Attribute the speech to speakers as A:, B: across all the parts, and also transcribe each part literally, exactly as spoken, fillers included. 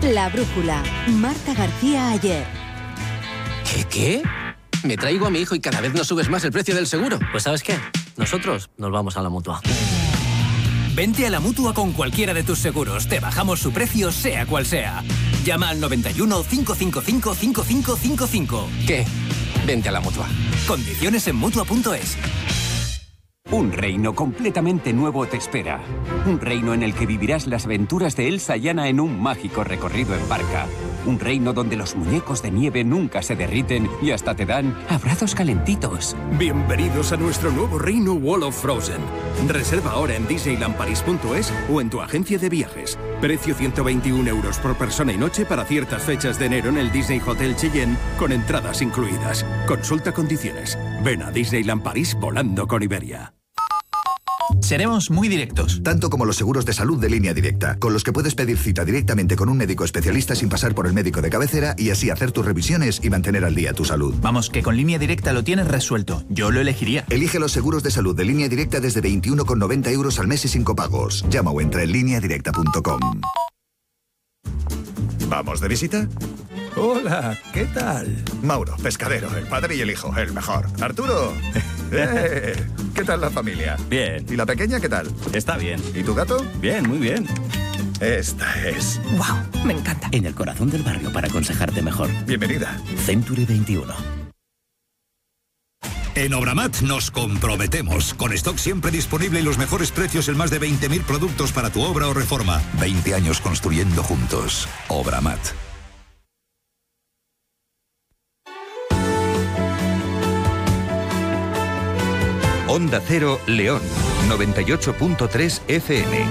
A: La brújula. Marta García Ayer.
B: ¿Qué, qué? Me traigo a mi hijo y cada vez nos subes más el precio del seguro.
C: Pues ¿sabes qué? Nosotros nos vamos a la Mutua.
D: Vente a la Mutua con cualquiera de tus seguros. Te bajamos su precio, sea cual sea. Llama al noventa y uno, cinco cinco cinco, cinco cinco cinco cinco.
B: ¿Qué? Vente a la Mutua.
D: Condiciones en Mutua punto es.
E: Un reino completamente nuevo te espera. Un reino en el que vivirás las aventuras de Elsa y Anna en un mágico recorrido en barca. Un reino donde los muñecos de nieve nunca se derriten y hasta te dan abrazos calentitos.
F: Bienvenidos a nuestro nuevo reino Wall of Frozen. Reserva ahora en disneyland paris punto es o en tu agencia de viajes. Precio ciento veintiún euros por persona y noche para ciertas fechas de enero en el Disney Hotel Cheyenne con entradas incluidas. Consulta condiciones. Ven a Disneyland París volando con Iberia.
G: Seremos muy directos.
H: Tanto como los seguros de salud de Línea Directa, con los que puedes pedir cita directamente con un médico especialista sin pasar por el médico de cabecera y así hacer tus revisiones y mantener al día tu salud.
G: Vamos, que con Línea Directa lo tienes resuelto. Yo lo elegiría.
H: Elige los seguros de salud de Línea Directa desde veintiuno con noventa euros al mes y sin copagos. Llama o entra en línea directa punto com.
I: ¿Vamos de visita?
J: Hola, ¿qué tal?
I: Mauro, pescadero, el padre y el hijo, el mejor. Arturo. Eh, ¿Qué tal la familia?
J: Bien.
I: ¿Y la pequeña qué tal?
J: Está bien.
I: ¿Y tu gato?
J: Bien, muy bien.
I: Esta es...
K: ¡Wow! Me encanta.
L: En el corazón del barrio para aconsejarte mejor.
I: Bienvenida.
L: Century veintiuno.
M: En Obramat nos comprometemos, con stock siempre disponible y los mejores precios en más de veinte mil productos para tu obra o reforma. veinte años construyendo juntos. Obramat.
N: Onda Cero, León, noventa y ocho punto tres F M.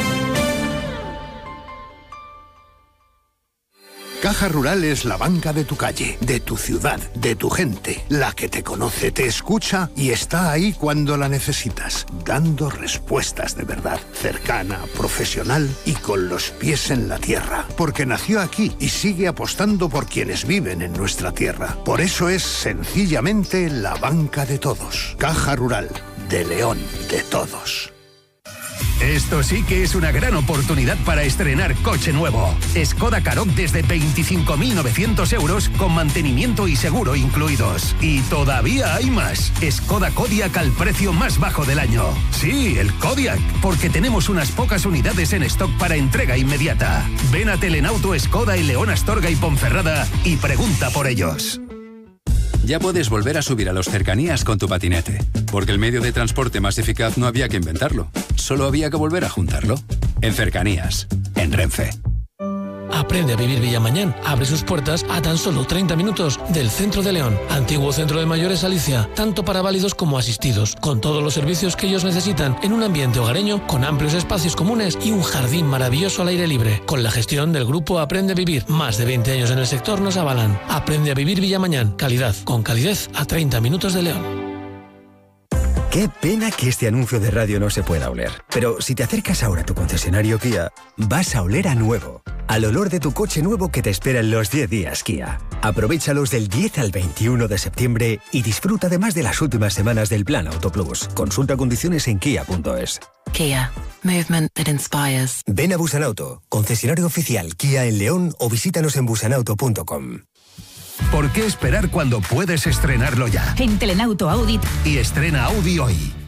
O: Caja Rural es la banca de tu calle, de tu ciudad, de tu gente, la que te conoce, te escucha y está ahí cuando la necesitas, dando respuestas de verdad, cercana, profesional y con los pies en la tierra, porque nació aquí y sigue apostando por quienes viven en nuestra tierra. Por eso es sencillamente la banca de todos. Caja Rural, de León, de todos.
P: Esto sí que es una gran oportunidad para estrenar coche nuevo. Skoda Karoq desde veinticinco mil novecientos euros con mantenimiento y seguro incluidos. Y todavía hay más. Skoda Kodiaq al precio más bajo del año. Sí, el Kodiaq, porque tenemos unas pocas unidades en stock para entrega inmediata. Ven a Telenauto Skoda y León Astorga y Ponferrada y pregunta por ellos.
Q: Ya puedes volver a subir a los cercanías con tu patinete, porque el medio de transporte más eficaz no había que inventarlo, solo había que volver a juntarlo. En Cercanías, en Renfe.
R: Aprende a vivir Villamañán. Abre sus puertas a tan solo treinta minutos del centro de León. Antiguo centro de mayores Alicia, tanto para válidos como asistidos, con todos los servicios que ellos necesitan en un ambiente hogareño, con amplios espacios comunes y un jardín maravilloso al aire libre. Con la gestión del grupo Aprende a Vivir. Más de veinte años en el sector nos avalan. Aprende a vivir Villamañán. Calidad, con calidez a treinta minutos de León.
S: Qué pena que este anuncio de radio no se pueda oler. Pero si te acercas ahora a tu concesionario Kia, vas a oler a nuevo. Al olor de tu coche nuevo que te espera en los diez días Kia. Aprovéchalos del diez al veintiuno de septiembre y disfruta además de las últimas semanas del Plan Auto Plus. Consulta condiciones en kia punto es.
T: Kia. Movement that inspires.
S: Ven a Busanauto, concesionario oficial Kia en León o visítanos en busanauto punto com.
P: ¿Por qué esperar cuando puedes estrenarlo ya?
U: En Telenauto Audit.
P: Y estrena Audi hoy.